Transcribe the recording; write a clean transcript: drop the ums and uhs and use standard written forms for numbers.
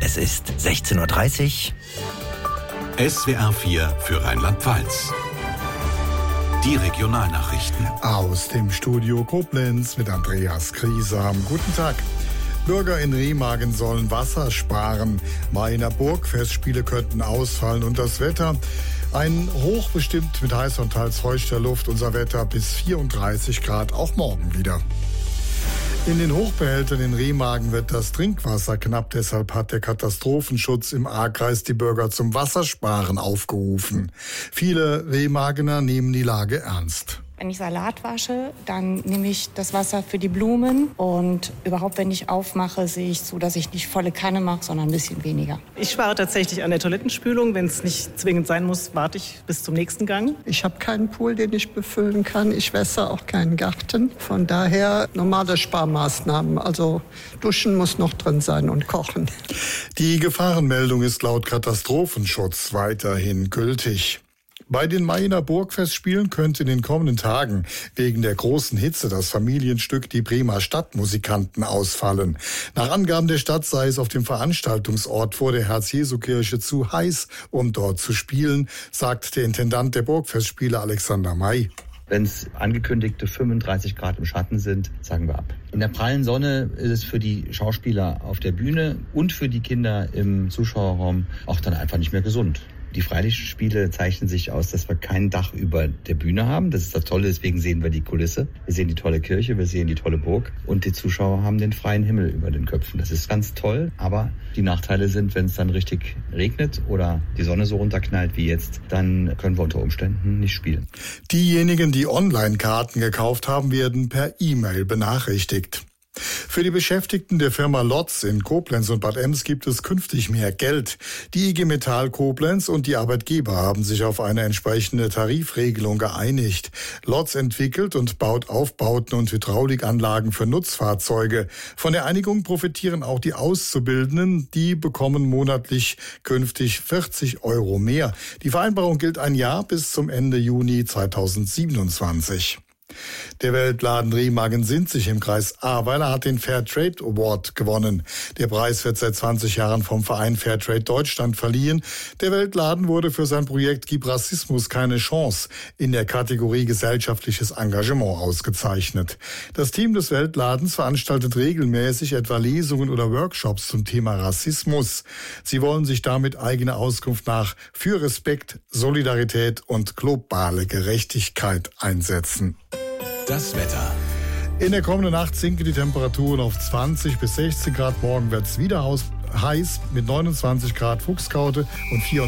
Es ist 16:30 Uhr. SWR 4 für Rheinland-Pfalz. Die Regionalnachrichten. Aus dem Studio Koblenz mit Andreas Griesam. Guten Tag. Bürger in Remagen sollen Wasser sparen. Mainer Burgfestspiele könnten ausfallen und das Wetter. Ein Hoch bestimmt mit heißer und teils feuchter Luft. Unser Wetter bis 34 Grad, auch morgen wieder. In den Hochbehältern in Remagen wird das Trinkwasser knapp. Deshalb hat der Katastrophenschutz im Ahrkreis die Bürger zum Wassersparen aufgerufen. Viele Remagener nehmen die Lage ernst. Wenn ich Salat wasche, dann nehme ich das Wasser für die Blumen. Und überhaupt, wenn ich aufmache, sehe ich zu, dass ich nicht volle Kanne mache, sondern ein bisschen weniger. Ich spare tatsächlich an der Toilettenspülung. Wenn es nicht zwingend sein muss, warte ich bis zum nächsten Gang. Ich habe keinen Pool, den ich befüllen kann. Ich wässere auch keinen Garten. Von daher normale Sparmaßnahmen. Also Duschen muss noch drin sein und kochen. Die Gefahrenmeldung ist laut Katastrophenschutz weiterhin gültig. Bei den Mainer Burgfestspielen könnte in den kommenden Tagen wegen der großen Hitze das Familienstück Die Bremer Stadtmusikanten ausfallen. Nach Angaben der Stadt sei es auf dem Veranstaltungsort vor der Herz-Jesu-Kirche zu heiß, um dort zu spielen, sagt der Intendant der Burgfestspiele Alexander May. Wenn es angekündigte 35 Grad im Schatten sind, sagen wir ab. In der prallen Sonne ist es für die Schauspieler auf der Bühne und für die Kinder im Zuschauerraum auch dann einfach nicht mehr gesund. Die Freilichtspiele zeichnen sich aus, dass wir kein Dach über der Bühne haben. Das ist das Tolle, deswegen sehen wir die Kulisse. Wir sehen die tolle Kirche, wir sehen die tolle Burg und die Zuschauer haben den freien Himmel über den Köpfen. Das ist ganz toll, aber die Nachteile sind, wenn es dann richtig regnet oder die Sonne so runterknallt wie jetzt, dann können wir unter Umständen nicht spielen. Diejenigen, die Online-Karten gekauft haben, werden per E-Mail benachrichtigt. Für die Beschäftigten der Firma Lotz in Koblenz und Bad Ems gibt es künftig mehr Geld. Die IG Metall Koblenz und die Arbeitgeber haben sich auf eine entsprechende Tarifregelung geeinigt. Lotz entwickelt und baut Aufbauten und Hydraulikanlagen für Nutzfahrzeuge. Von der Einigung profitieren auch die Auszubildenden. Die bekommen monatlich künftig 40 € mehr. Die Vereinbarung gilt ein Jahr bis zum Ende Juni 2027. Der Weltladen Remagen Sinzig im Kreis Ahrweiler hat den Fairtrade Award gewonnen. Der Preis wird seit 20 Jahren vom Verein Fairtrade Deutschland verliehen. Der Weltladen wurde für sein Projekt Gib Rassismus keine Chance in der Kategorie gesellschaftliches Engagement ausgezeichnet. Das Team des Weltladens veranstaltet regelmäßig etwa Lesungen oder Workshops zum Thema Rassismus. Sie wollen sich damit eigener Auskunft nach für Respekt, Solidarität und globale Gerechtigkeit einsetzen. Das Wetter. In der kommenden Nacht sinken die Temperaturen auf 20 bis 16 Grad. Morgen wird es wieder heiß mit 29 Grad Fuchskaute und 24